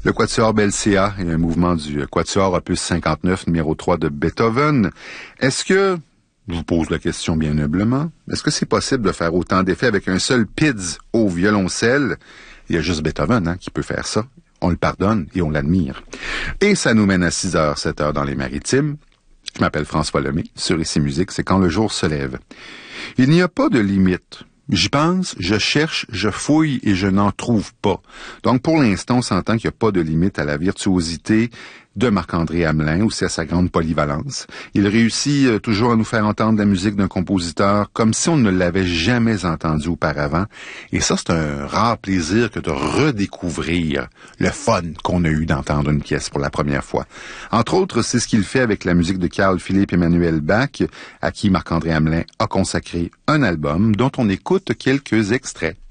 Le Quatuor Belcea est un mouvement du Quatuor opus 59, numéro 3 de Beethoven. Est-ce que, je vous pose la question bien humblement, est-ce que c'est possible de faire autant d'effets avec un seul PIDS au violoncelle? Il y a juste Beethoven qui peut faire ça. On le pardonne et on l'admire. Et ça nous mène à 6h, 7h dans les Maritimes. Je m'appelle François Lemay. Sur Ici Musique, c'est quand le jour se lève. Il n'y a pas de limite. J'y pense, je cherche, je fouille et je n'en trouve pas. Donc, pour l'instant, on s'entend qu'il n'y a pas de limite à la virtuosité de Marc-André Hamelin, aussi à sa grande polyvalence. Il réussit toujours à nous faire entendre la musique d'un compositeur comme si on ne l'avait jamais entendu auparavant. Et ça, c'est un rare plaisir que de redécouvrir le fun qu'on a eu d'entendre une pièce pour la première fois. Entre autres, c'est ce qu'il fait avec la musique de Carl Philipp Emanuel Bach, à qui Marc-André Hamelin a consacré un album dont on écoute quelques extraits.